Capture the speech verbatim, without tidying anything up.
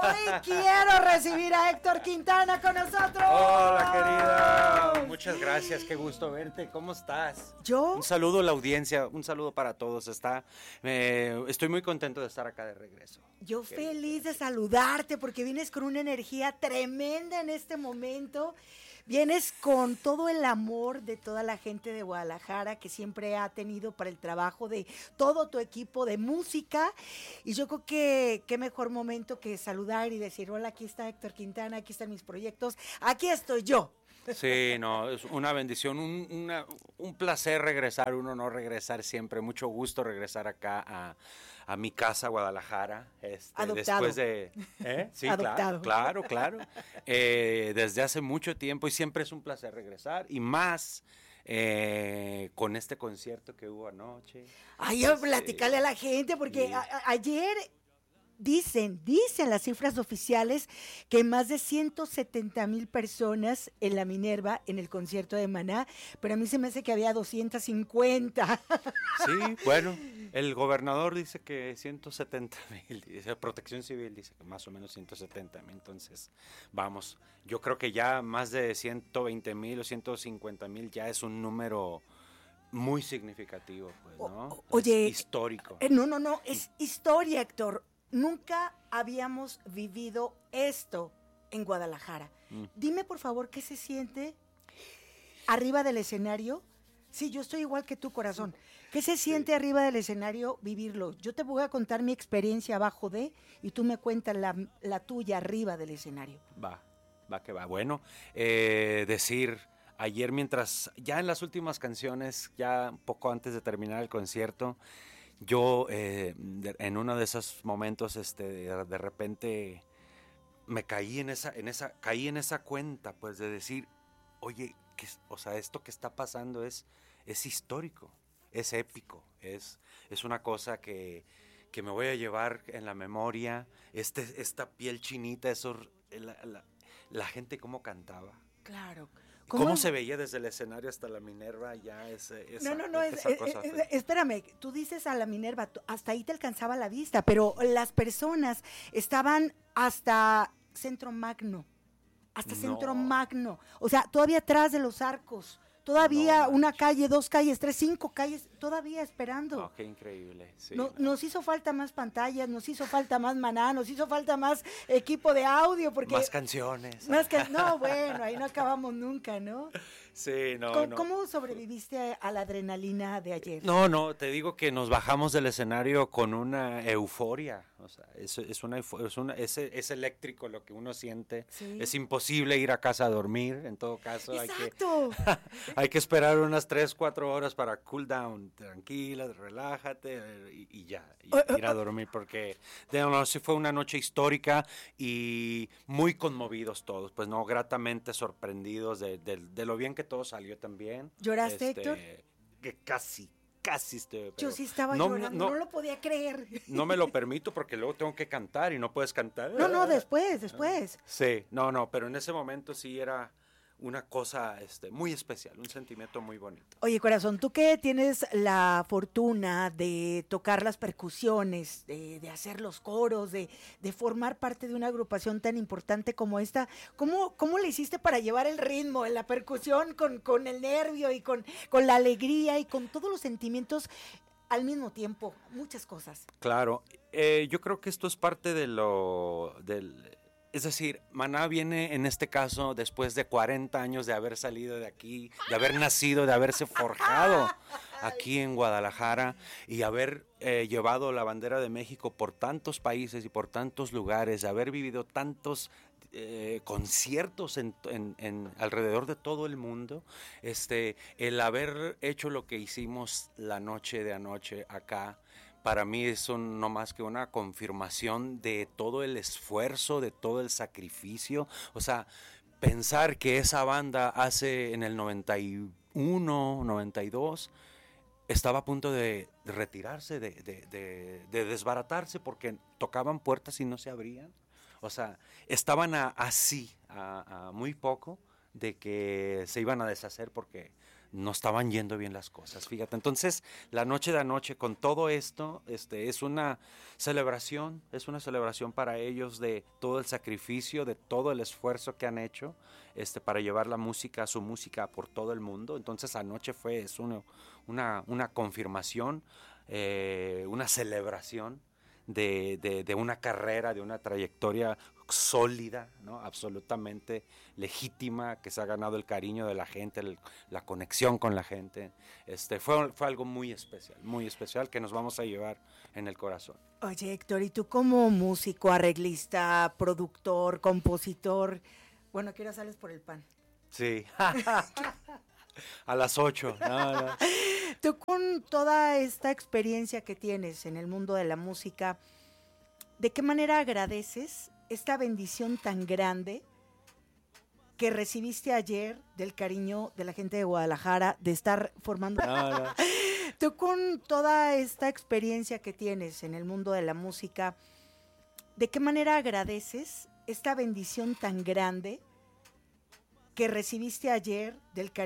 Hoy quiero recibir a Héctor Quintana con nosotros. Hola, querida. Muchas gracias, qué gusto verte. ¿Cómo estás? ¿Yo? Un saludo a la audiencia, un saludo para todos. Está, eh, estoy muy contento de estar acá de regreso. Yo Querida. feliz de saludarte porque vienes con una energía tremenda en este momento. Vienes con todo el amor de toda la gente de Guadalajara que siempre ha tenido para el trabajo de todo tu equipo de música. Y yo creo que qué mejor momento que saludar y decir, hola, aquí está Héctor Quintana, aquí están mis proyectos, aquí estoy yo. Sí, no, es una bendición, un, una, un placer regresar, uno no regresar siempre, mucho gusto regresar acá a, a mi casa, Guadalajara. Este, Adoptado. Después de... ¿eh? Sí, Adoptado. claro, claro, claro. Eh, desde hace mucho tiempo y siempre es un placer regresar y más eh, con este concierto que hubo anoche. Ay, a Este, platicarle a la gente porque sí. a- a- ayer... Dicen, dicen las cifras oficiales que más de ciento setenta mil personas en la Minerva en el concierto de Maná, pero a mí se me hace que había doscientos cincuenta. Sí, bueno, el gobernador dice que ciento setenta mil, dice Protección Civil dice que más o menos ciento setenta mil, entonces vamos, yo creo que ya más de ciento veinte mil o ciento cincuenta mil ya es un número muy significativo, pues, ¿no? O- oye, es histórico. Eh, no, no, no, es historia, Héctor. Nunca habíamos vivido esto en Guadalajara. Mm. Dime, por favor, ¿qué se siente arriba del escenario? Sí, yo estoy igual que tu corazón. ¿Qué se siente Sí. arriba del escenario vivirlo? Yo te voy a contar mi experiencia abajo de y tú me cuentas la, la tuya arriba del escenario. Va, va que va. Bueno, eh, decir, ayer mientras, ya en las últimas canciones, ya poco antes de terminar el concierto, yo eh, de- en uno de esos momentos, este, de, de repente me caí en esa, en esa, caí en esa cuenta, pues, de decir, oye, ¿qué es- o sea, esto que está pasando es, es histórico, es épico, es, es una cosa que, que me voy a llevar en la memoria, este, esta piel chinita, eso, la, la, la gente cómo cantaba. Claro. ¿Cómo, se veía desde el escenario hasta la Minerva? Ya ese, esa, No, no, no, es- esa eh, cosa eh, fue- espérame, tú dices a la Minerva, tú- hasta ahí te alcanzaba la vista, pero las personas estaban hasta Centro Magno, hasta No. Centro Magno, o sea, todavía atrás de los arcos, todavía No una manches. calle, dos calles, tres, cinco calles, todavía esperando. Oh, qué increíble. Sí, No- no. nos hizo falta más pantallas, nos hizo falta más maná, nos hizo falta más equipo de audio, porque... Más canciones. más que, no, bueno, ahí no acabamos nunca, ¿no? Sí, no, ¿Cómo, no. cómo sobreviviste a la adrenalina de ayer? No, no, te digo que nos bajamos del escenario con una euforia. O sea, es, es una, eufo- es, una es, es eléctrico lo que uno siente. Sí. Es imposible ir a casa a dormir. En todo caso, hay que, Exacto. hay que esperar unas tres, cuatro horas para cool down. Tranquila, relájate eh, y, y ya, y Oh, oh, ir a dormir porque de no, sí fue una noche histórica y muy conmovidos todos, pues no, gratamente sorprendidos de, de, de lo bien que todo salió también. ¿Lloraste, Héctor? Que casi, casi estoy. Yo pero sí estaba no, llorando, no, no, lo podía creer. no me lo permito porque luego tengo que cantar y no puedes cantar. No, no, después, después. Sí, no, no, pero en ese momento sí era una cosa este, muy especial, un sentimiento muy bonito. Oye, corazón, tú que tienes la fortuna de tocar las percusiones, de, de hacer los coros, de, de formar parte de una agrupación tan importante como esta, ¿cómo, cómo le hiciste para llevar el ritmo en la percusión con, con el nervio y con, con la alegría y con todos los sentimientos al mismo tiempo? Muchas cosas. Claro, eh, yo creo que esto es parte de lo del... Es decir, Maná viene en este caso después de cuarenta años de haber salido de aquí, de haber nacido, de haberse forjado aquí en Guadalajara y haber eh, llevado la bandera de México por tantos países y por tantos lugares, de haber vivido tantos eh, conciertos en, en, en alrededor de todo el mundo, este, el haber hecho lo que hicimos la noche de anoche acá. Para mí eso no más que una confirmación de todo el esfuerzo, de todo el sacrificio. O sea, pensar que esa banda hace en el noventa y uno, noventa y dos, estaba a punto de, de retirarse, de, de, de, de desbaratarse porque tocaban puertas y no se abrían. O sea, estaban a, así, a, a muy poco de que se iban a deshacer porque no estaban yendo bien las cosas, fíjate. Entonces, la noche de anoche con todo esto, este, es una celebración, es una celebración para ellos de todo el sacrificio, de todo el esfuerzo que han hecho, este, para llevar la música, su música por todo el mundo. Entonces, anoche fue es una, una, una confirmación, eh, una celebración de, de, de una carrera, de una trayectoria sólida, ¿no? Absolutamente legítima, que se ha ganado el cariño de la gente, el, la conexión con la gente. Este, fue, fue algo muy especial, muy especial que nos vamos a llevar en el corazón. Oye, Héctor, ¿y tú como músico, arreglista, productor, compositor? Bueno, ¿qué hora sales por el pan? Sí. A las ocho. No, no. Tú con toda esta experiencia que tienes en el mundo de la música, ¿de qué manera agradeces esta bendición tan grande que recibiste ayer del cariño de la gente de Guadalajara, de estar formando... No, no. Tú con toda esta experiencia que tienes en el mundo de la música, ¿de qué manera agradeces esta bendición tan grande que recibiste ayer del cariño